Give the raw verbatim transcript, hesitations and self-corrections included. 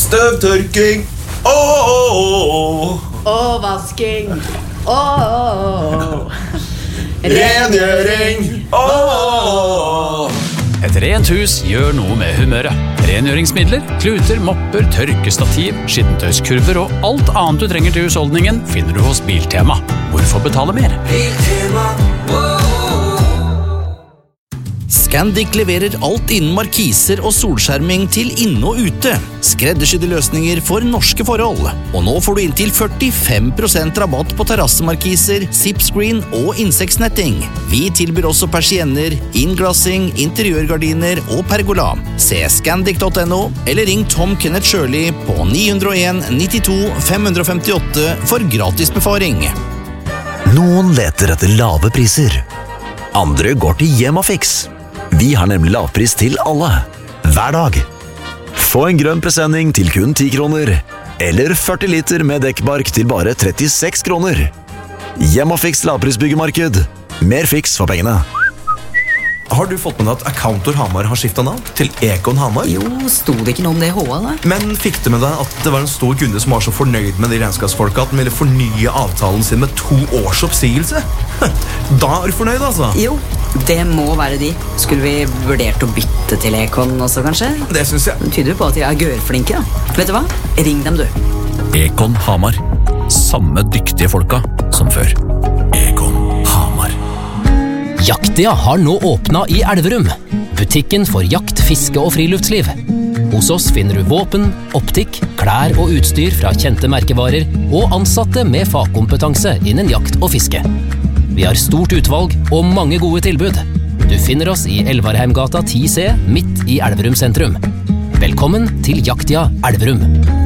Støvtørking. Åååå. Og vasking. Åååå. Rengjøring. Åååå. Et rent hus gjør noe med humøret. Rengjøringsmidler, kluter, mopper, tørkestativ, skittentøyskurver og alt annet du trenger til husholdningen finner du hos Biltema. Hvorfor betale mer? Biltema, wow. Scandic leverer alt innen markiser og solskjerming til inne og ute. Skreddersydde løsninger for norske forhold. Og nå får du inntil førtifem prosent rabatt på terrassemarkiser, zipscreen og insektsnetting. Vi tilbyr også persienner, innglassing, interiørgardiner og pergola. Se scandic punktum no eller ring Tom Kenneth Shirley på ni null en nittito fem femtiåtte for gratis befaring. Noen leter etter lave priser. Andre går til Hjemmafix. Vi har nemlig lavpris til alle, hver dag. Få en grønn presenning til kun ti kroner, eller førti liter med dekkbark til bare trettiseks kroner. Hjemmafix lavprisbyggemarked. Mer fiks for pengene. Har du fått med deg at Accountor Hamar har skiftet navn til Econ Hamar? Jo, stod det ikke noe om det i H A da? Men fikk du med deg at det var en stor kunde som var så fornøyd med de regnskapsfolka at den ville fornye avtalen sin med to års oppsigelse? Da er du fornøyd, altså? Jo, det må være de. Skulle vi vurdert å bytte til Econ også, kanskje? Det synes jeg. Det tyder jo på at de er gørflinke, da. Vet du hva? Ring dem, du. Econ Hamar. Samme dyktige folka som før. Econ Hamar. Jaktia har nå åpna i Elverum. Butikken for jakt, fiske og friluftsliv. Hos oss finner du våpen, optikk, klær og utstyr fra kjente merkevarer og ansatte med fagkompetanse innen jakt og fiske. Vi har stort utvalg og mange gode tilbud. Du finner oss i Elvarheimgata ti C midt i Elverum sentrum. Velkommen til Jaktia Elverum.